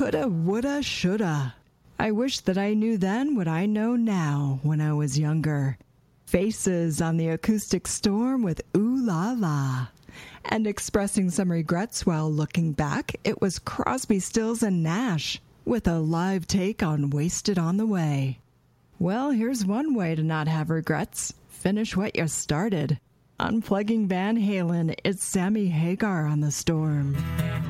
Coulda, woulda, shoulda. I wish that I knew then what I know now when I was younger. Faces on the acoustic storm with Ooh La La. And expressing some regrets while looking back, it was Crosby, Stills, and Nash with a live take on Wasted on the Way. Well, here's one way to not have regrets. Finish what you started. Unplugging Van Halen, it's Sammy Hagar on the Storm.